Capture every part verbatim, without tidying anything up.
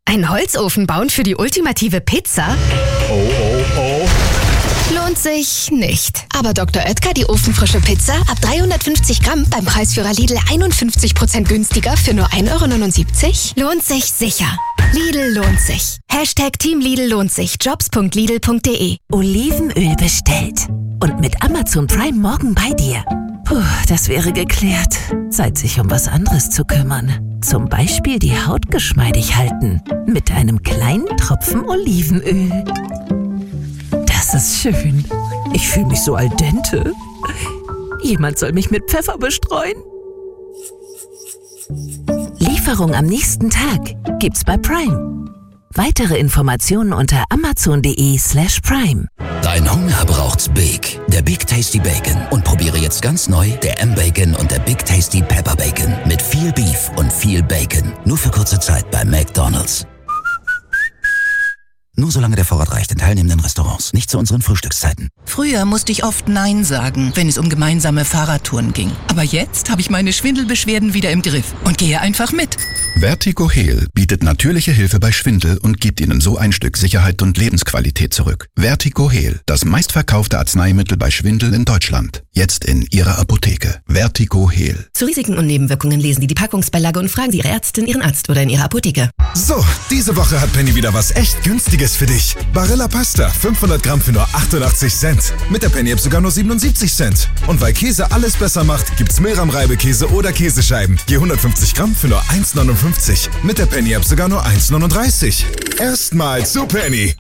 Einen Holzofen bauen für die ultimative Pizza? Oh, oh, oh. Lohnt sich nicht. Aber Doktor Oetker, die ofenfrische Pizza, ab dreihundertfünfzig Gramm beim Preisführer Lidl einundfünfzig Prozent günstiger für nur ein Euro neunundsiebzig? Lohnt sich sicher. Lidl lohnt sich. Hashtag Team Lidl lohnt sich. jobs punkt lidl punkt de. Olivenöl bestellt. Und mit Amazon Prime morgen bei dir. Puh, das wäre geklärt. Zeit, sich um was anderes zu kümmern. Zum Beispiel die Haut geschmeidig halten. Mit einem kleinen Tropfen Olivenöl. Das ist schön. Ich fühle mich so al dente. Jemand soll mich mit Pfeffer bestreuen. Lieferung am nächsten Tag gibt's bei Prime. Weitere Informationen unter amazon.de slash prime. Dein Hunger braucht's Big, der Big Tasty Bacon. Und probiere jetzt ganz neu der M-Bacon und der Big Tasty Pepper Bacon. Mit viel Beef und viel Bacon. Nur für kurze Zeit bei McDonald's. Nur solange der Vorrat reicht in teilnehmenden Restaurants, nicht zu unseren Frühstückszeiten. Früher musste ich oft Nein sagen, wenn es um gemeinsame Fahrradtouren ging. Aber jetzt habe ich meine Schwindelbeschwerden wieder im Griff und gehe einfach mit. Vertigo Heal bietet natürliche Hilfe bei Schwindel und gibt Ihnen so ein Stück Sicherheit und Lebensqualität zurück. Vertigo Heal, das meistverkaufte Arzneimittel bei Schwindel in Deutschland. Jetzt in Ihrer Apotheke. Vertigo Heal. Zu Risiken und Nebenwirkungen lesen Sie die Packungsbeilage und fragen Sie Ihre Ärztin, Ihren Arzt oder in Ihrer Apotheke. So, diese Woche hat Penny wieder was echt Günstiges für dich. Barilla Pasta, fünfhundert Gramm für nur achtundachtzig Cent. Mit der Penny-App sogar nur siebenundsiebzig Cent. Und weil Käse alles besser macht, gibt's Milram-Reibekäse oder Käsescheiben. Je hundertfünfzig Gramm für nur eins neunundfünfzig. Mit der Penny-App sogar nur eins neununddreißig. Erstmal zu Penny.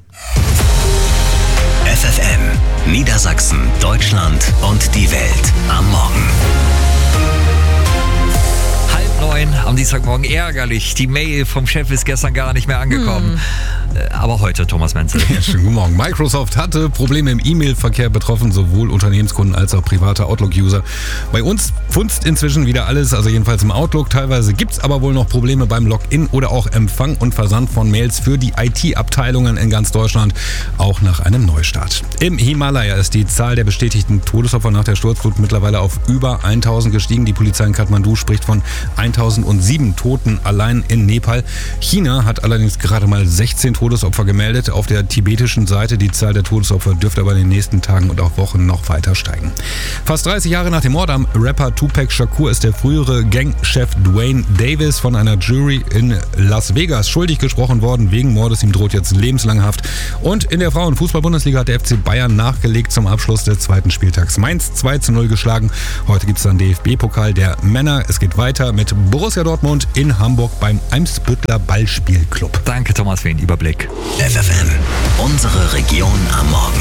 F F M, Niedersachsen, Deutschland und die Welt am Morgen. Neun am Dienstagmorgen, ärgerlich. Die Mail vom Chef ist gestern gar nicht mehr angekommen. Hm. Aber heute, Thomas Menzel. Ja, schönen guten Morgen. Microsoft hatte Probleme im E-Mail-Verkehr betroffen, sowohl Unternehmenskunden als auch private Outlook-User. Bei uns funzt inzwischen wieder alles, also jedenfalls im Outlook. Teilweise gibt es aber wohl noch Probleme beim Login oder auch Empfang und Versand von Mails für die I T-Abteilungen in ganz Deutschland, auch nach einem Neustart. Im Himalaya ist die Zahl der bestätigten Todesopfer nach der Sturzflut mittlerweile auf über tausend gestiegen. Die Polizei in Kathmandu spricht von tausendsieben Toten allein in Nepal. China hat allerdings gerade mal sechzehn Todesopfer gemeldet. Auf der tibetischen Seite die Zahl der Todesopfer dürfte aber in den nächsten Tagen und auch Wochen noch weiter steigen. Fast dreißig Jahre nach dem Mord am Rapper Tupac Shakur ist der frühere Gangchef Dwayne Davis von einer Jury in Las Vegas schuldig gesprochen worden. Wegen Mordes, ihm droht jetzt lebenslange Haft. Und in der Frauenfußball-Bundesliga hat der F C Bayern nachgelegt zum Abschluss des zweiten Spieltags. Mainz zwei zu null geschlagen. Heute gibt es dann D F B-Pokal der Männer. Es geht weiter mit Borussia Dortmund in Hamburg beim Eimsbüttler Ballspielclub. Danke, Thomas, für den Überblick. F F M, unsere Region am Morgen.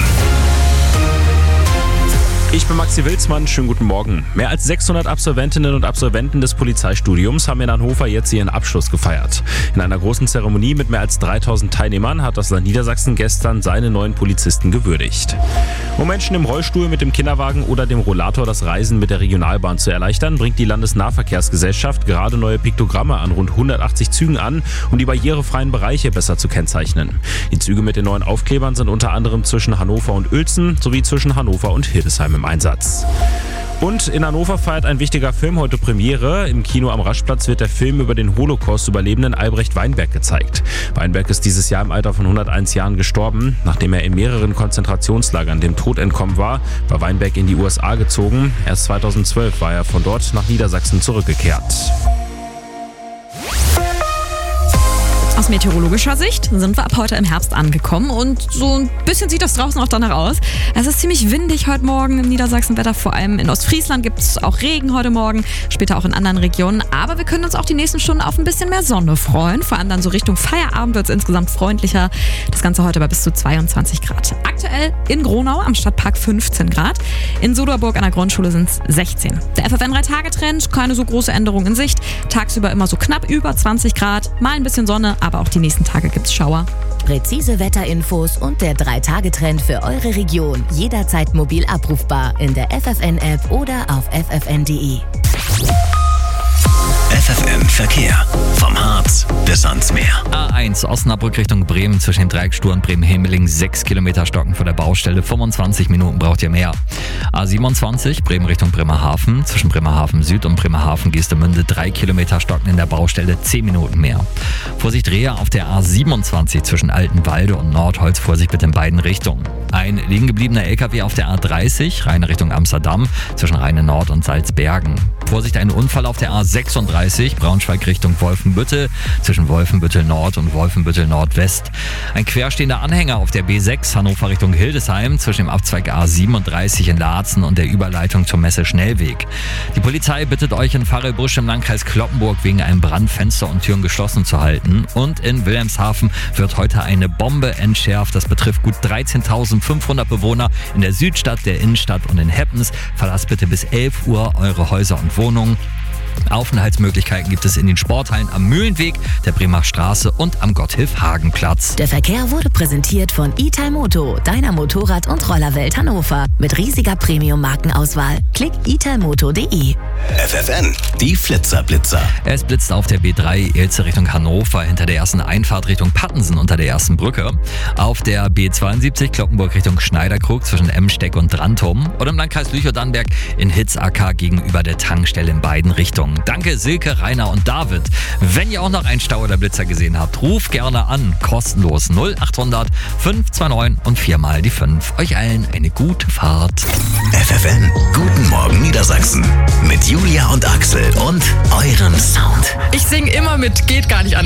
Ich bin Maxi Wilsmann, schönen guten Morgen. Mehr als sechshundert Absolventinnen und Absolventen des Polizeistudiums haben in Hannover jetzt ihren Abschluss gefeiert. In einer großen Zeremonie mit mehr als dreitausend Teilnehmern hat das Land Niedersachsen gestern seine neuen Polizisten gewürdigt. Um Menschen im Rollstuhl, mit dem Kinderwagen oder dem Rollator das Reisen mit der Regionalbahn zu erleichtern, bringt die Landesnahverkehrsgesellschaft gerade neue Piktogramme an rund hundertachtzig Zügen an, um die barrierefreien Bereiche besser zu kennzeichnen. Die Züge mit den neuen Aufklebern sind unter anderem zwischen Hannover und Uelzen sowie zwischen Hannover und Hildesheim im Einsatz. Und in Hannover feiert ein wichtiger Film heute Premiere. Im Kino am Raschplatz wird der Film über den Holocaust-Überlebenden Albrecht Weinberg gezeigt. Weinberg ist dieses Jahr im Alter von hunderteins Jahren gestorben. Nachdem er in mehreren Konzentrationslagern dem Tod entkommen war, war Weinberg in die U S A gezogen. Erst zweitausendzwölf war er von dort nach Niedersachsen zurückgekehrt. Aus meteorologischer Sicht sind wir ab heute im Herbst angekommen und so ein bisschen sieht das draußen auch danach aus. Es ist ziemlich windig heute Morgen im Niedersachsenwetter, vor allem in Ostfriesland gibt es auch Regen heute Morgen, später auch in anderen Regionen. Aber wir können uns auch die nächsten Stunden auf ein bisschen mehr Sonne freuen. Vor allem dann so Richtung Feierabend wird es insgesamt freundlicher. Das Ganze heute bei bis zu zweiundzwanzig Grad. Aktuell in Gronau am Stadtpark fünfzehn Grad. In Soderburg an der Grundschule sind es sechzehn. Der F F N drei Tage Trend, keine so große Änderung in Sicht. Tagsüber immer so knapp über zwanzig Grad, mal ein bisschen Sonne, aber auch die nächsten Tage gibt's Schauer. Präzise Wetterinfos und der drei Tage Trend für eure Region. Jederzeit mobil abrufbar in der F F N-App oder auf f f n punkt d e. F F M Verkehr. Vom Harz bis ans Meer. A eins eins Osnabrück Richtung Bremen zwischen dem Dreiecksstuhl und Bremen-Hemeling sechs Kilometer stocken vor der Baustelle. fünfundzwanzig Minuten braucht ihr mehr. A siebenundzwanzig Bremen Richtung Bremerhaven zwischen Bremerhaven Süd und Bremerhaven Geestemünde drei Kilometer stocken in der Baustelle, zehn Minuten mehr. Vorsicht Rehe auf der A siebenundzwanzig zwischen Altenwalde und Nordholz. Vorsicht bitte in beiden Richtungen. Ein liegen gebliebener L K W auf der A dreißig Rheine Richtung Amsterdam zwischen Rheine Nord und Salzbergen. Vorsicht, ein Unfall auf der A sechsunddreißig Braunschweig Richtung Wolfenbüttel zwischen Wolfenbüttel Nord und Wolfenbüttel Nordwest. Ein querstehender Anhänger auf der B sechs Hannover Richtung Hildesheim zwischen dem Abzweig A siebenunddreißig in Laatzen und der Überleitung zur Messe Schnellweg. Die Polizei bittet euch in Pfarrelbusch im Landkreis Cloppenburg wegen einem Brand Fenster und Türen geschlossen zu halten. Und in Wilhelmshaven wird heute eine Bombe entschärft. Das betrifft gut dreizehntausendfünfhundert Bewohner in der Südstadt, der Innenstadt und in Heppens. Verlasst bitte bis elf Uhr eure Häuser und Wohnungen. Aufenthaltsmöglichkeiten gibt es in den Sporthallen am Mühlenweg, der Bremer Straße und am Gotthilf-Hagen-Platz. Der Verkehr wurde präsentiert von Italmoto, deiner Motorrad- und Rollerwelt Hannover. Mit riesiger Premium-Markenauswahl. Klick italmoto punkt de. F F N, die Flitzerblitzer. Es blitzt auf der B drei Elze Richtung Hannover hinter der ersten Einfahrt Richtung Pattensen unter der ersten Brücke. Auf der B zweiundsiebzig Kloppenburg Richtung Schneiderkrug zwischen Emsteck und Drantum. Und im Landkreis Lüchow-Dannenberg in Hitzacker gegenüber der Tankstelle in beiden Richtungen. Danke Silke, Rainer und David. Wenn ihr auch noch einen Stau oder Blitzer gesehen habt, ruft gerne an. Kostenlos null achthundert fünf zwei neun und viermal die fünf. Euch allen eine gute Fahrt. F F N, guten Morgen Niedersachsen. Mit Julia und Axel und eurem Sound. Ich singe immer mit, geht gar nicht anders.